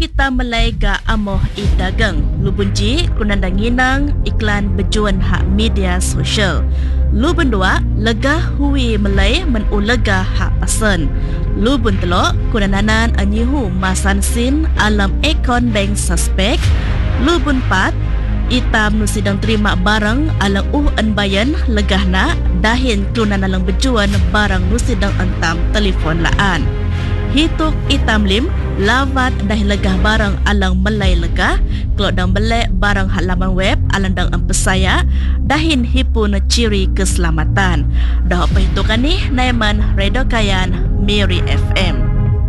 kita melega amoh dagang. Lubunji kunandanginang iklan bejuan hak media sosial. Lubun dua lega hui melai menulega hak pasen. Lubun telok kunananan anyihu masan sin alam ekon bank suspek. Lubun pat itam nu sidang terima barang alang anbayan legahna dahin klunan alang bejuan barang nu sidang entam telefon laan. Hituk itam lim lawat dah legah barang alang melai legah kalau dang belek barang halaman web alang dang empesaya dahin hipun ciri keselamatan. Dah apa hitukan ni Naiman Radio Kayan Miri FM.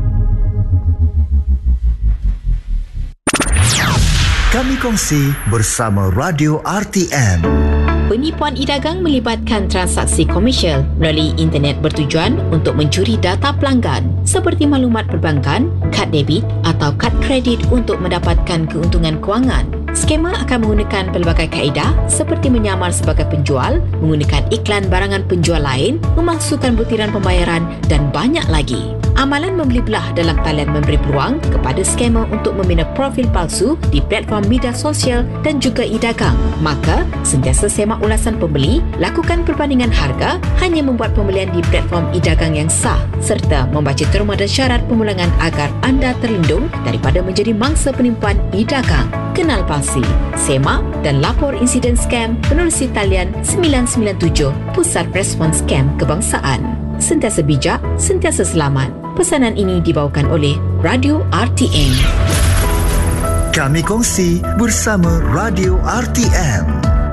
Kami kongsi bersama Radio RTM. Penipuan e-dagang melibatkan transaksi komersial melalui internet bertujuan untuk mencuri data pelanggan seperti maklumat perbankan, kad debit atau kad kredit untuk mendapatkan keuntungan kewangan. Skema akan menggunakan pelbagai kaedah seperti menyamar sebagai penjual, menggunakan iklan barangan penjual lain, memalsukan butiran pembayaran dan banyak lagi. Amalan membeli belah dalam talian memberi peluang kepada skema untuk membina profil palsu di platform media sosial dan juga e-dagang. Maka, sentiasa semak ulasan pembeli, lakukan perbandingan harga, hanya membuat pembelian di platform e-dagang yang sah serta membaca terma dan syarat pemulangan agar anda terlindung daripada menjadi mangsa penipuan e-dagang. Kenal pasti, semak dan lapor insiden scam menerusi talian 997 Pusat Respons Scam Kebangsaan. Sentiasa bijak, sentiasa selamat. Pesanan ini dibawakan oleh Radio RTM. Kami kongsi bersama Radio RTM.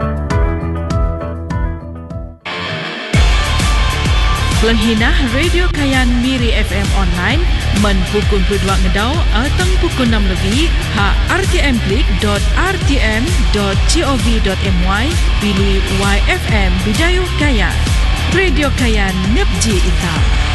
Penghinah Radio Kayan Miri FM online pukul 22 ngedau atau pukul 6 lebih ha rtm.rtm.gov.my pilih YFM Bidayuh Kayan. Radio Kayan Nepji Ita.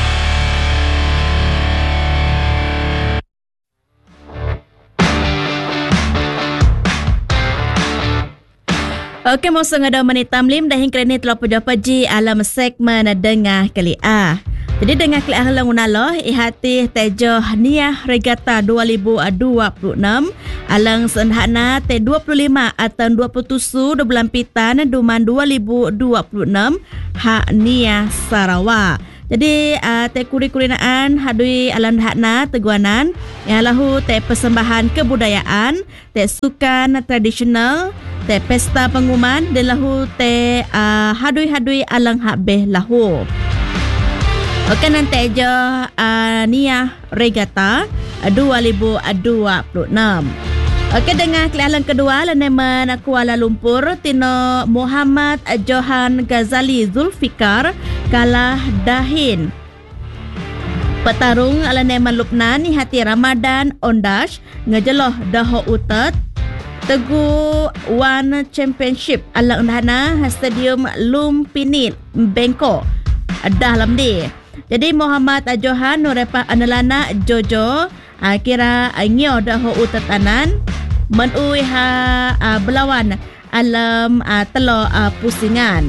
Okey, mau sengada menit tamlim dah hingga ni telah puja-puji alam segmen dengah kali A. Jadi dengah kali A halang unaloh ihati tejo niah regata 2026 alang senhana te 25 atau 27 bulan pitan duman 2026 hak niah Sarawak. Jadi te kuri-kurinaan hadui alan hakna teguanan yang lahu te persembahan kebudayaan, te sukan tradisional, te pesta pengumuman dan lahu te hadui-hadui alang hak beh lahu. Okey, nanti aja niah regata 2026. Okey, dengan kelalan kedua Laneman Kuala Lumpur Tino Muhammad Johan Ghazali Zulfikar kalah dahin petarung Laneman Lubnan ni hati Ramadan Ondash ngejeloh daho utat Tegu One Championship ala undahana Stadium Lumpinit Bangkok dalam di. Jadi Muhammad Johan Nurepa Analana Jojo kira ngio daho utatanan menui belawan alam telo pusingan.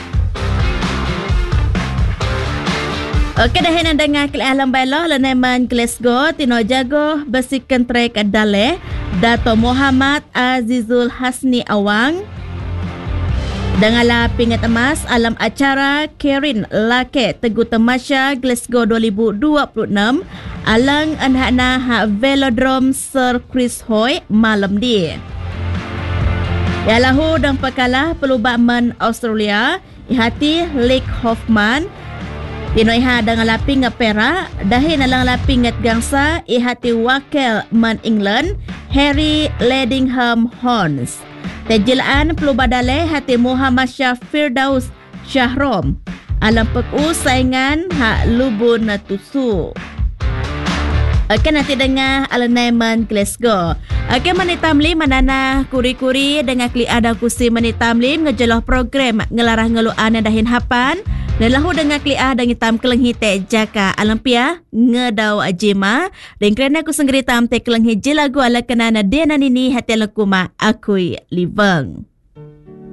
Okey, dah hendak dengar ke alam belo Laneman Glasgow Tino Jago besikan trek Dale Dato Muhammad Azizul Hasni Awang dengan la pingat emas alam acara Kerin Lake Tegu Temasya Glasgow 2026 alang anhakna Velodrome Sir Chris Hoy malam di. Yalahu dan pekalah pelubakman Australia ihati Lake Hoffman Pinoiha dengan laping ngapera dahin alang laping ngat gangsa ihati wakil man England Harry Ledingham Horns. Tejilaan pelubadale hati Muhammad Syah Firdaus Syahrom alam peku saingan hak lubun tusu. Okey, nanti dengar Alanaiman Glasgow. Okey, manitamli manana kuri-kuri dengan kli ada kusi manitamli ngejeloh program ngelarah ngeluan dahin hapan. Lelahu dengan kli dan hitam kelenghi te jaka alampia ngedau ajima dan kerana aku senggeri tam te kelenghi jilagu ala kenana dena nini hati lakuma akui liveng.